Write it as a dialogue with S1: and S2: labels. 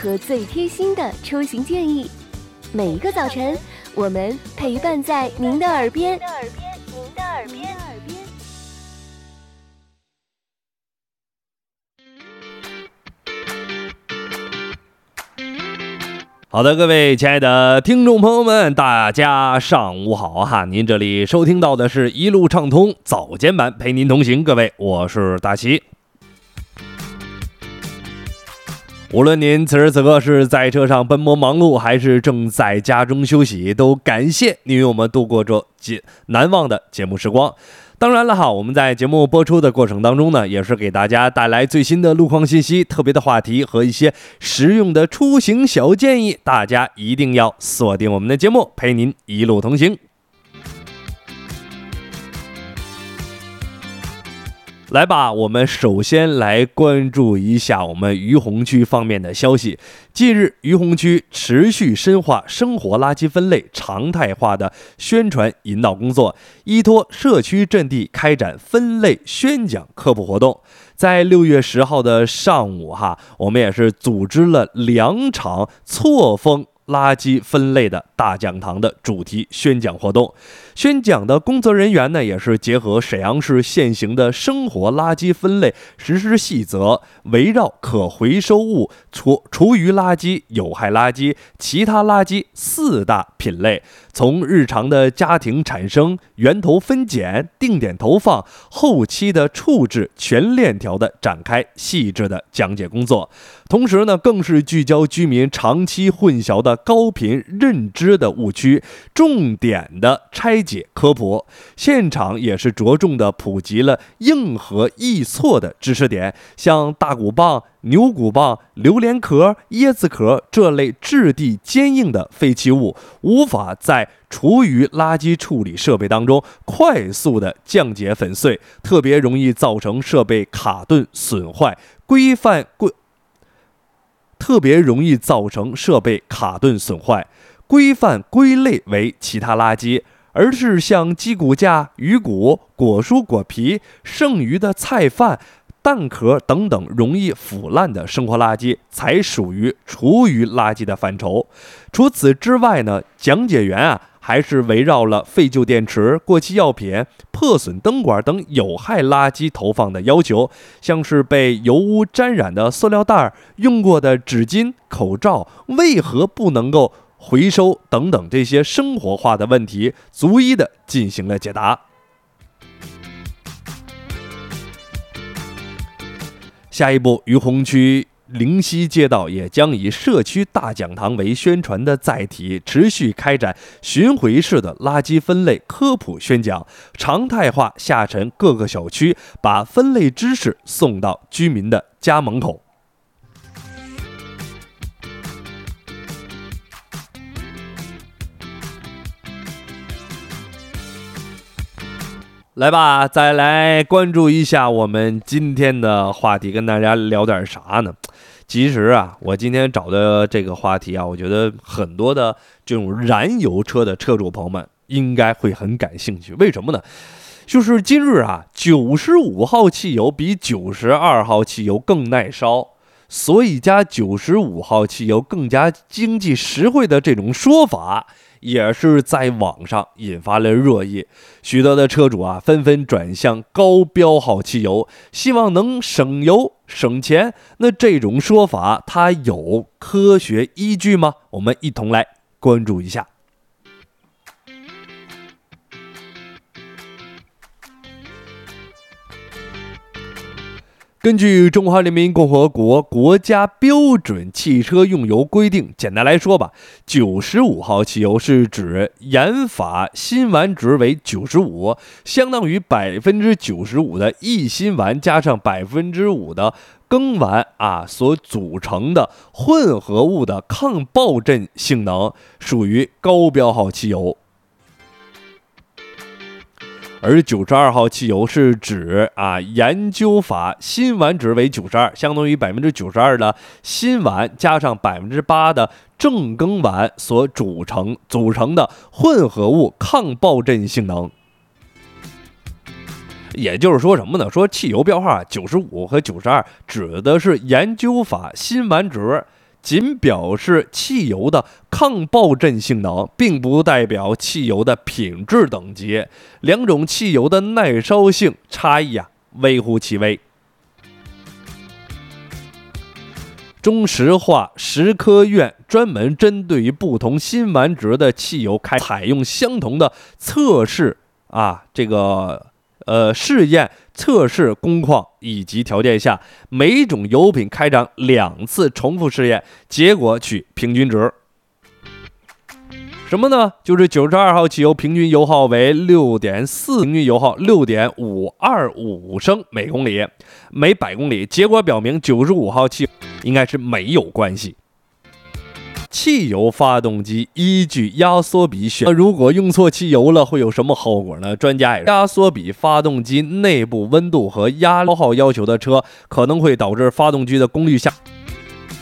S1: 和最贴心的出行建议。每一个早晨，我们陪伴在您的耳边。
S2: 好的，各位亲爱的听众朋友们，大家上午好哈！您这里收听到的是一路畅通早间版，陪您同行。各位，我是大齐。无论您此时此刻是在车上奔波忙碌，还是正在家中休息，都感谢您与我们度过这难忘的节目时光。当然了哈，我们在节目播出的过程当中呢，也是给大家带来最新的路况信息、特别的话题和一些实用的出行小建议，大家一定要锁定我们的节目，陪您一路同行。来吧，我们首先来关注一下我们于洪区方面的消息。近日，于洪区持续深化生活垃圾分类常态化的宣传引导工作，依托社区阵地开展分类宣讲科普活动。在6月10号的上午我们也是组织了2场错峰垃圾分类的大讲堂的主题宣讲活动。宣讲的工作人员呢，也是结合沈阳市现行的生活垃圾分类实施细则，围绕可回收物、厨余垃圾、有害垃圾、其他垃圾4大品类，从日常的家庭产生、源头分拣、定点投放、后期的处置全链条的展开细致的讲解工作。同时呢，更是聚焦居民长期混淆的高频认知的误区，重点的拆解科普。现场也是着重的普及了硬核易错的知识点，像大鼓棒、牛骨棒、榴莲壳、椰子壳这类质地坚硬的废弃物，无法在厨余垃圾处理设备当中快速的降解粉碎，特别容易造成设备卡顿损坏，规范归类为其他垃圾，而是像鸡骨架、鱼骨、果蔬果皮、剩余的菜饭、蛋壳等等容易腐烂的生活垃圾才属于厨余垃圾的范畴。除此之外呢，讲解员还是围绕了废旧电池、过期药品、破损灯管等有害垃圾投放的要求，像是被油污沾染的塑料袋、用过的纸巾、口罩为何不能够回收等等这些生活化的问题，逐一的进行了解答。下一步，于洪区灵溪街道也将以社区大讲堂为宣传的载体，持续开展巡回式的垃圾分类科普宣讲，常态化下沉各个小区，把分类知识送到居民的家门口。来吧，再来关注一下我们今天的话题，跟大家聊点啥呢？其实我今天找的这个话题我觉得很多的这种燃油车的车主朋友们应该会很感兴趣。为什么呢？就是今日95号汽油比92号汽油更耐烧，所以加95号汽油更加经济实惠的这种说法也是在网上引发了热议，许多的车主纷纷转向高标号汽油，希望能省油省钱。那这种说法它有科学依据吗？我们一同来关注一下。根据中华人民共和国国家标准汽车用油规定，简单来说吧，95号汽油是指研发辛烷值为95，相当于95%的异辛烷加上5%的庚烷所组成的混合物的抗爆震性能，属于高标号汽油。而92号汽油是指研究法辛烷值为92，相当于92%的辛烷加上8%的正庚烷所组成的混合物抗爆震性能。也就是说什么呢？说汽油标号95和92指的是研究法辛烷值仅表示汽油的抗爆震性能，并不代表汽油的品质等级。两种汽油的耐烧性差异微乎其微。中石化石科院专门针对于不同辛烷值的汽油采用相同的测试试验测试工况以及条件下，每种油品开展2次重复试验，结果取平均值。什么呢？就是92号汽油平均油耗为 6.4， 平均油耗 6.525 升每公里，每100公里。结果表明95号汽油应该是没有关系。汽油发动机依据压缩比选，如果用错汽油了，会有什么后果呢？专家也压缩比发动机内部温度和压耗要求的车，可能会导致发动机的功率下。